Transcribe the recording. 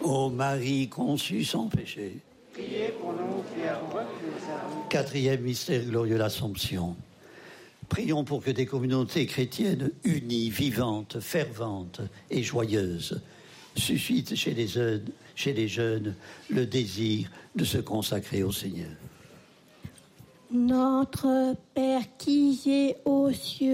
Ô Marie conçue sans péché. Priez pour nous qui avons reçu. Quatrième mystère glorieux, l'Assomption. Prions pour que des communautés chrétiennes unies, vivantes, ferventes et joyeuses suscitent chez les jeunes le désir de se consacrer au Seigneur. Notre Père qui es aux cieux,